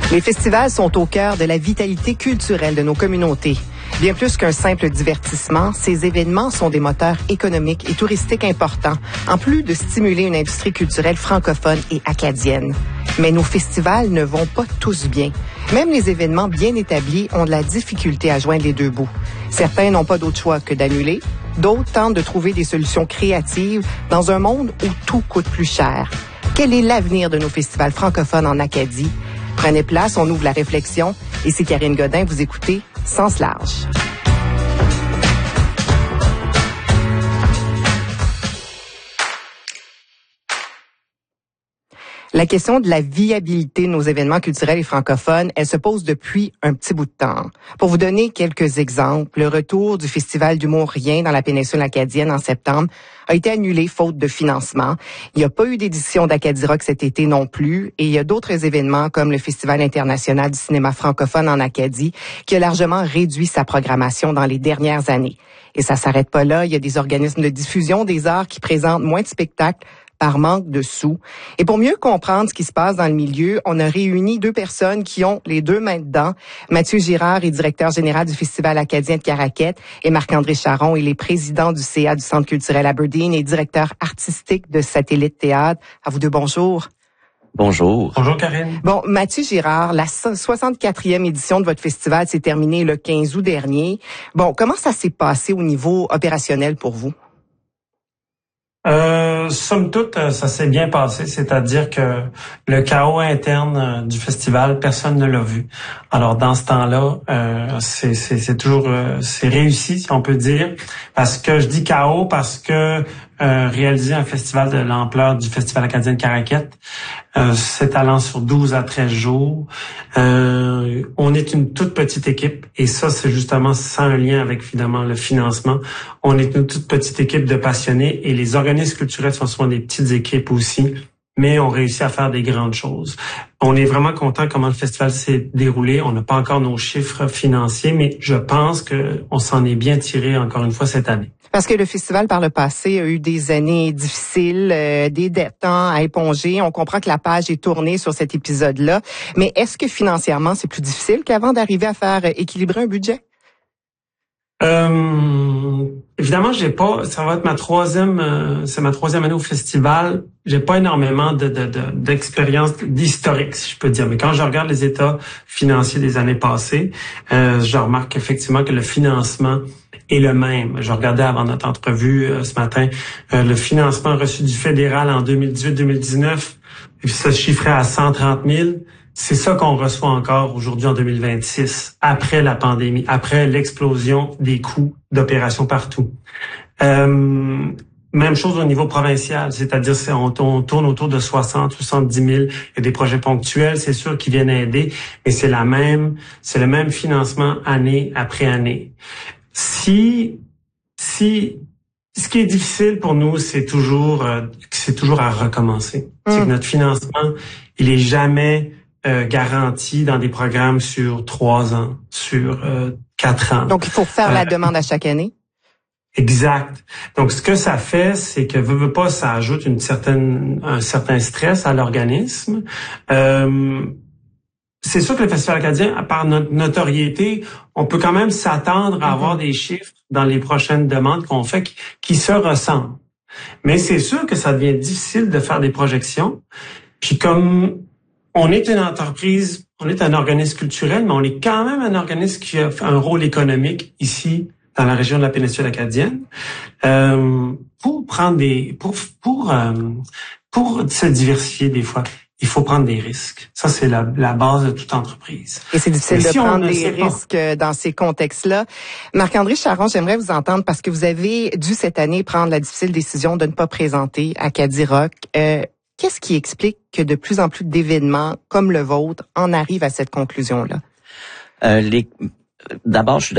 Les festivals sont au cœur de la vitalité culturelle de nos communautés. Bien plus qu'un simple divertissement, ces événements sont des moteurs économiques et touristiques importants, en plus de stimuler une industrie culturelle francophone et acadienne. Mais nos festivals ne vont pas tous bien. Même les événements bien établis ont de la difficulté à joindre les deux bouts. Certains n'ont pas d'autre choix que d'annuler. D'autres tentent de trouver des solutions créatives dans un monde où tout coûte plus cher. Quel est l'avenir de nos festivals francophones en Acadie? Prenez place, on ouvre la réflexion. Ici Karine Godin, vous écoutez Sens large. La question de la viabilité de nos événements culturels et francophones, elle se pose depuis un petit bout de temps. Pour vous donner quelques exemples, le retour du Festival d'humour Rien dans la péninsule acadienne en septembre a été annulé faute de financement. Il n'y a pas eu d'édition d'Acadie Rock cet été non plus, et il y a d'autres événements comme le Festival international du cinéma francophone en Acadie qui a largement réduit sa programmation dans les dernières années. Et ça s'arrête pas là, il y a des organismes de diffusion des arts qui présentent moins de spectacles par manque de sous. Et pour mieux comprendre ce qui se passe dans le milieu, on a réuni deux personnes qui ont les deux mains dedans. Mathieu Girard est directeur général du Festival acadien de Caraquet et Marc-André Charron, il est président du CA du Centre culturel Aberdeen et directeur artistique de Satellite Théâtre. À vous deux, bonjour. Bonjour. Bonjour Karine. Bon, Mathieu Girard, la 64e édition de votre festival s'est terminée le 15 août dernier. Bon, comment ça s'est passé au niveau opérationnel pour vous? Somme toute, ça s'est bien passé, c'est-à-dire que le chaos interne du festival, personne ne l'a vu. Alors dans ce temps-là, c'est toujours c'est réussi, si on peut dire, parce que je dis chaos parce que réaliser un festival de l'ampleur du Festival acadien de Caraquet, s'étalant sur 12 à 13 jours, on est une toute petite équipe et ça c'est justement sans un lien avec finalement le financement. On est une toute petite équipe de passionnés et les organismes culturels sont souvent des petites équipes aussi, mais on réussit à faire des grandes choses. On est vraiment content comment le festival s'est déroulé. On n'a pas encore nos chiffres financiers, mais je pense que on s'en est bien tiré encore une fois cette année. Parce que le festival, par le passé, a eu des années difficiles, des dettes à éponger. On comprend que la page est tournée sur cet épisode-là. Mais est-ce que financièrement, c'est plus difficile qu'avant d'arriver à faire équilibrer un budget? Évidemment, ça va être c'est ma troisième année au festival. J'ai pas énormément d'expérience, d'historique, si je peux dire. Mais quand je regarde les états financiers des années passées, je remarque effectivement que le financement est le même. Je regardais avant notre entrevue ce matin, le financement reçu du fédéral en 2018-2019, ça se chiffrait à 130 000. C'est ça qu'on reçoit encore aujourd'hui en 2026, après la pandémie, après l'explosion des coûts d'opération partout. Même chose au niveau provincial, c'est-à-dire on tourne autour de 60-70 000. Il y a des projets ponctuels, c'est sûr, qui viennent aider, mais c'est le même financement année après année. Ce qui est difficile pour nous, c'est toujours à recommencer. C'est que notre financement, il est jamais garanti dans des programmes sur 3 ans, sur 4 ans. Donc, il faut faire la demande à chaque année? Exact. Donc, ce que ça fait, c'est que veut pas, ça ajoute un certain stress à l'organisme. C'est sûr que le Festival acadien, par notre notoriété, on peut quand même s'attendre à avoir des chiffres dans les prochaines demandes qu'on fait qui se ressemblent. Mais c'est sûr que ça devient difficile de faire des projections. Puis comme on est une entreprise, on est un organisme culturel, mais on est quand même un organisme qui a un rôle économique ici dans la région de la péninsule acadienne, pour se diversifier des fois. Il faut prendre des risques. Ça, c'est la base de toute entreprise. Et c'est difficile de prendre des risques dans ces contextes-là. Marc-André Charron, j'aimerais vous entendre parce que vous avez dû cette année prendre la difficile décision de ne pas présenter Acadie Rock. Qu'est-ce qui explique que de plus en plus d'événements comme le vôtre en arrivent à cette conclusion-là? D'abord, je suis